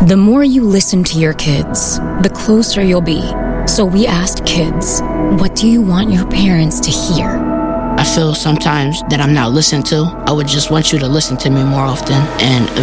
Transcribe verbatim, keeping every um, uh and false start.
The more you listen to your kids, the closer you'll be. So we asked kids, what do you want your parents to hear? I feel sometimes that I'm not listened to. I would just want you to listen to me more often, and